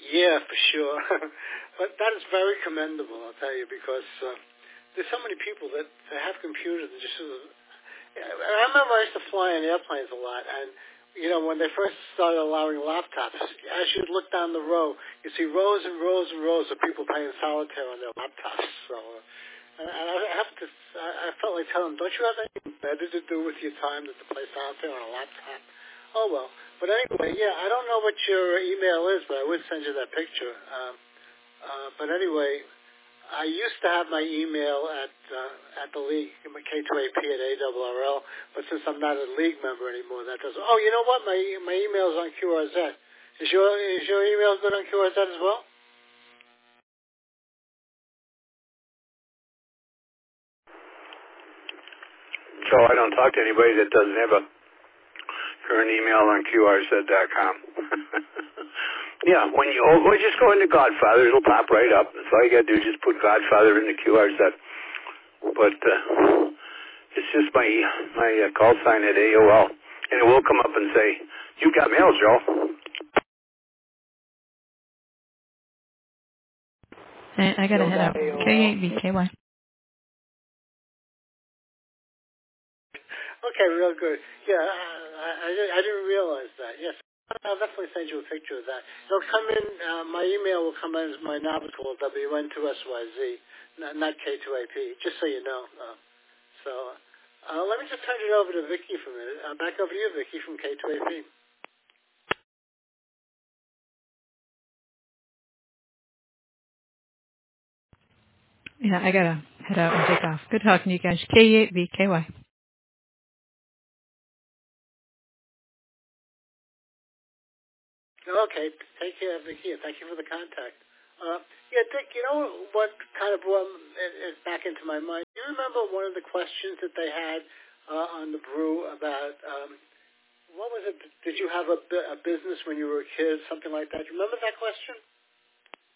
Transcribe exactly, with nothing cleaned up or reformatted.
Yeah, for sure. But that is very commendable, I'll tell you, because uh, there's so many people that, that have computers and just sort of, I remember I used to fly in airplanes a lot, and, you know, when they first started allowing laptops, as you look down the row, you see rows and rows and rows of people playing solitaire on their laptops. So, uh, and, and I have to, I, I felt like telling them, don't you have anything better to do with your time than to play solitaire on a laptop? Oh, well. But anyway, yeah, I don't know what your email is, but I would send you that picture. Um, uh, but anyway, I used to have my email at uh, at the league, K two A P at A R R L, but since I'm not a league member anymore, that doesn't. Oh, you know what? My my email's on Q R Z. Is your is your email good on Q R Z as well? So I don't talk to anybody that doesn't have a current email on Q R Z dot com. Yeah, when you or or just go into Godfather, it'll pop right up. That's all you got to do. Just put Godfather in the Q R Z. But uh, it's just my my uh, call sign at A O L, and it will come up and say, "You got mail, Joe." I, I gotta head out. K eight V K Y. Okay, real good. Yeah, I, I, I didn't I didn't realize that. Yes, I'll definitely send you a picture of that. It'll come in. Uh, my email will come in as my nautical W N two S Y Z, not, not K two A P. Just so you know. Uh, so uh, let me just turn it over to Vicky for a minute. Uh, back over to you, Vicky, from K two A P. Yeah, I gotta head out and take off. Good talking to you guys. K eight V K Y. Okay, take care, Vicky, and thank you for the contact. Uh, yeah, Dick, you know what kind of brought it, it back into my mind? Do you remember one of the questions that they had uh, on the brew about, um, what was it? Did you have a, a business when you were a kid, something like that? Do you remember that question?